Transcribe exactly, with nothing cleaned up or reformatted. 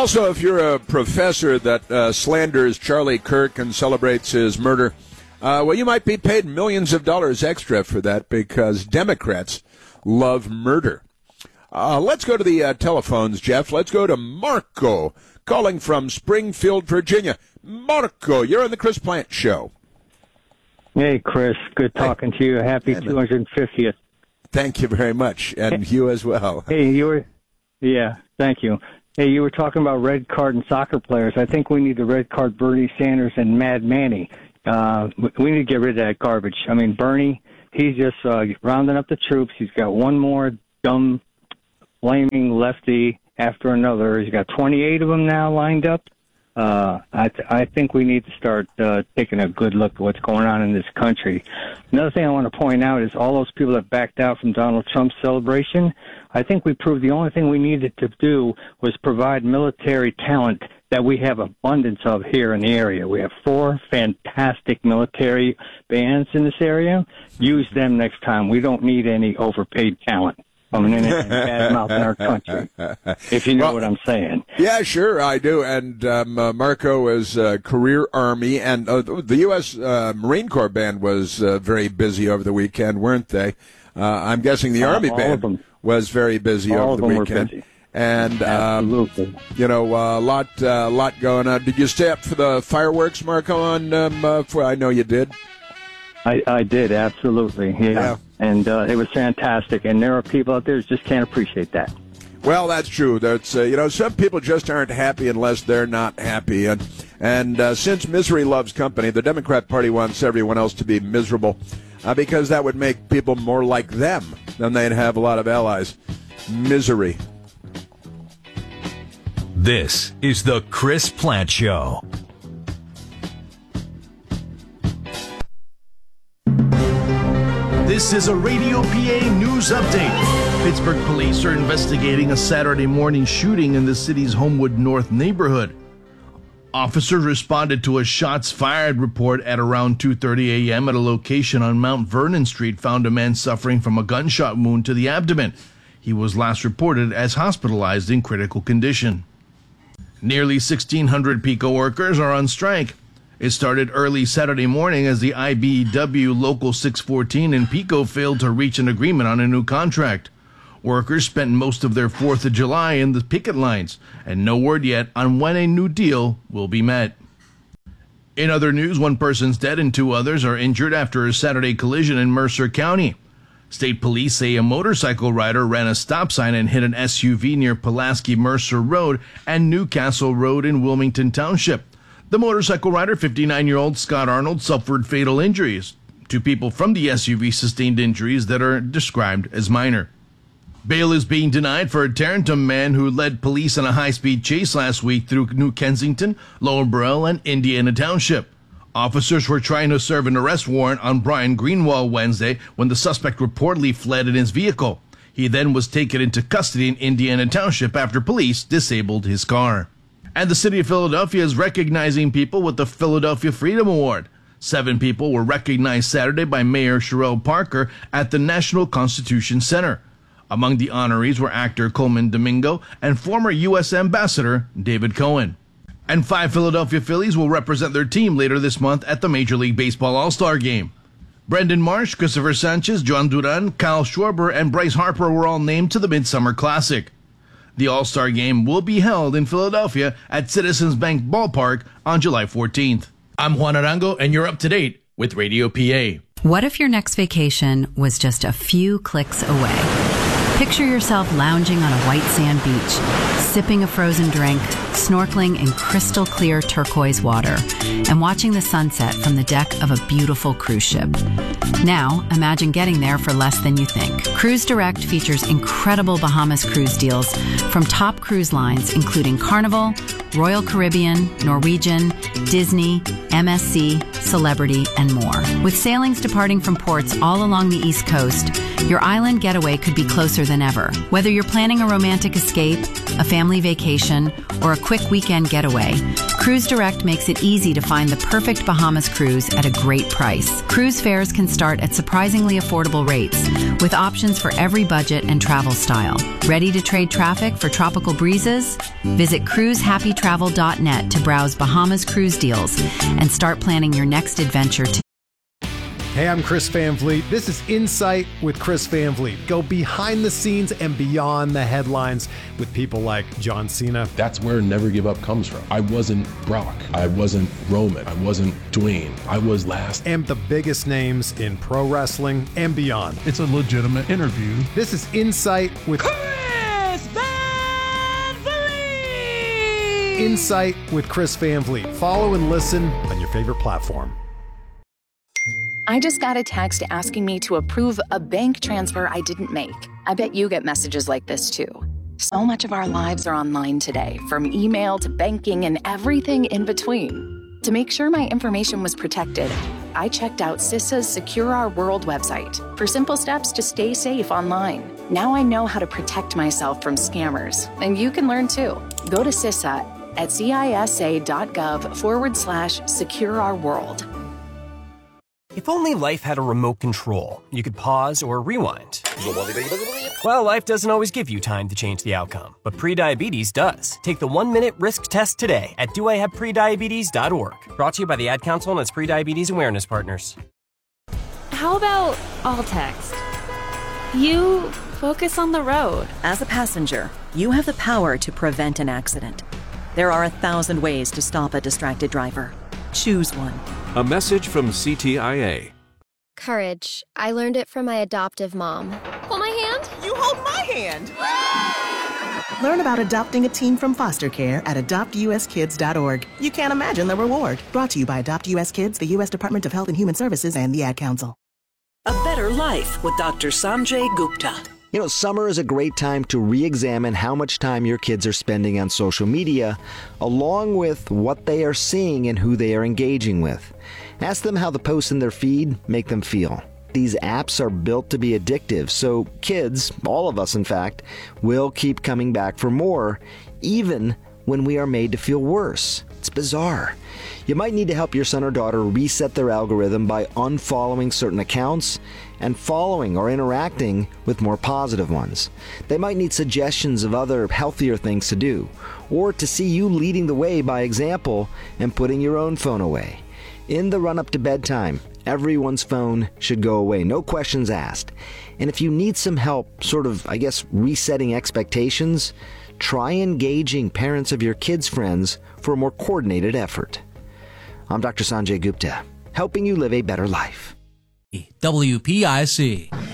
Also, if you're a professor that uh, slanders Charlie Kirk and celebrates his murder, uh, well, you might be paid millions of dollars extra for that because Democrats love murder. Uh, let's go to the uh, telephones, Jeff. Let's go to Marco, calling from Springfield, Virginia. Marco, you're on the Chris Plante Show. Hey, Chris. Good talking hey. to you. Happy two hundred fiftieth. Thank you very much, and hey. you as well. Hey, you were, yeah, thank you. Hey, you were talking about red card and soccer players. I think we need to red card Bernie Sanders and Mad Manny. Uh, we need to get rid of that garbage. I mean, Bernie, he's just uh, rounding up the troops. He's got one more dumb, flaming lefty after another. He's got twenty-eight of them now lined up. Uh, I, th- I think we need to start uh, taking a good look at what's going on in this country. Another thing I want to point out is all those people that backed out from Donald Trump's celebration. I think we proved the only thing we needed to do was provide military talent that we have abundance of here in the area. We have four fantastic military bands in this area. Use them next time. We don't need any overpaid talent coming in and bad mouthing our country, if you know well, what I'm saying. Yeah, sure, I do. And um, uh, Marco is uh, career Army, and uh, the U S Uh, Marine Corps band was uh, very busy over the weekend, weren't they? Uh, I'm guessing the uh, Army band was very busy all over the weekend. Were busy. And um, absolutely, you know, a uh, lot, uh, lot going on. Did you stay up for the fireworks, Marco? On um, uh, for, I know you did. I, I did, absolutely, yeah. yeah. And uh, it was fantastic. And there are people out there who just can't appreciate that. Well, that's true. That's uh, you know, some people just aren't happy unless they're not happy. And and uh, since misery loves company, the Democrat Party wants everyone else to be miserable uh, because that would make people more like them. Then they'd have a lot of allies. Misery. This is the Chris Plante Show. This is a Radio P A news update. Pittsburgh police are investigating a Saturday morning shooting in the city's Homewood North neighborhood. Officers responded to a shots fired report at around two thirty a.m. at a location on Mount Vernon Street, found a man suffering from a gunshot wound to the abdomen. He was last reported as hospitalized in critical condition. Nearly sixteen hundred PECO workers are on strike. It started early Saturday morning as the I B E W Local six fourteen in PECO failed to reach an agreement on a new contract. Workers spent most of their fourth of July in the picket lines, and no word yet on when a new deal will be met. In other news, one person's dead and two others are injured after a Saturday collision in Mercer County. State police say a motorcycle rider ran a stop sign and hit an S U V near Pulaski Mercer Road and Newcastle Road in Wilmington Township. The motorcycle rider, fifty-nine-year-old Scott Arnold, suffered fatal injuries. Two people from the S U V sustained injuries that are described as minor. Bail is being denied for a Tarentum man who led police in a high-speed chase last week through New Kensington, Lower Burrell, and Indiana Township. Officers were trying to serve an arrest warrant on Brian Greenwald Wednesday when the suspect reportedly fled in his vehicle. He then was taken into custody in Indiana Township after police disabled his car. And the city of Philadelphia is recognizing people with the Philadelphia Freedom Award. Seven people were recognized Saturday by Mayor Sherelle Parker at the National Constitution Center. Among the honorees were actor Coleman Domingo and former U S Ambassador David Cohen. And five Philadelphia Phillies will represent their team later this month at the Major League Baseball All-Star Game. Brendan Marsh, Christopher Sanchez, John Duran, Kyle Schwarber, and Bryce Harper were all named to the Midsummer Classic. The All-Star Game will be held in Philadelphia at Citizens Bank Ballpark on July fourteenth. I'm Juan Arango, and you're up to date with Radio P A. What if your next vacation was just a few clicks away? Picture yourself lounging on a white sand beach, sipping a frozen drink, snorkeling in crystal clear turquoise water, and watching the sunset from the deck of a beautiful cruise ship. Now, imagine getting there for less than you think. Cruise Direct features incredible Bahamas cruise deals from top cruise lines including Carnival, Royal Caribbean, Norwegian, Disney, M S C, Celebrity, and more. With sailings departing from ports all along the East Coast, your island getaway could be closer than ever. Whether you're planning a romantic escape, a family vacation, or a quick weekend getaway, Cruise Direct makes it easy to find the perfect Bahamas cruise at a great price. Cruise fares can start at surprisingly affordable rates, with options for every budget and travel style. Ready to trade traffic for tropical breezes? Visit cruise happy travel dot net to browse Bahamas cruise deals and start planning your next adventure today. Hey, I'm Chris Van Vliet. This is Insight with Chris Van Vliet. Go behind the scenes and beyond the headlines with people like John Cena. That's where Never Give Up comes from. I wasn't Brock. I wasn't Roman. I wasn't Dwayne. I was last. And the biggest names in pro wrestling and beyond. It's a legitimate interview. This is Insight with Chris Van Vliet. Insight with Chris Van Vliet. Follow and listen on your favorite platform. I just got a text asking me to approve a bank transfer I didn't make. I bet you get messages like this too. So much of our lives are online today, from email to banking and everything in between. To make sure my information was protected, I checked out CISA's Secure Our World website for simple steps to stay safe online. Now I know how to protect myself from scammers, and you can learn too. Go to CISA at cisa.gov forward slash secure our world. If only life had a remote control, you could pause or rewind. Well, life doesn't always give you time to change the outcome, but prediabetes does. Take the one-minute risk test today at do I have prediabetes dot org. Brought to you by the Ad Council and its prediabetes awareness partners. How about all text? You focus on the road. As a passenger, you have the power to prevent an accident. There are a thousand ways to stop a distracted driver. Choose one. A message from C T I A. Courage. I learned it from my adoptive mom. Hold my hand. You hold my hand. Learn about adopting a teen from foster care at adopt u s kids dot org. You can't imagine the reward. Brought to you by Adopt U S Kids, the U S Department of Health and Human Services, and the Ad Council. A Better Life with Doctor Sanjay Gupta. You know, summer is a great time to re-examine how much time your kids are spending on social media, along with what they are seeing and who they are engaging with. Ask them how the posts in their feed make them feel. These apps are built to be addictive, so kids, all of us in fact, will keep coming back for more, even when we are made to feel worse. It's bizarre. You might need to help your son or daughter reset their algorithm by unfollowing certain accounts and following or interacting with more positive ones. They might need suggestions of other healthier things to do, or to see you leading the way by example and putting your own phone away. In the run-up to bedtime, everyone's phone should go away, no questions asked. And if you need some help, sort of, I guess, resetting expectations, try engaging parents of your kids' friends for a more coordinated effort. I'm Doctor Sanjay Gupta, helping you live a better life. W P I C.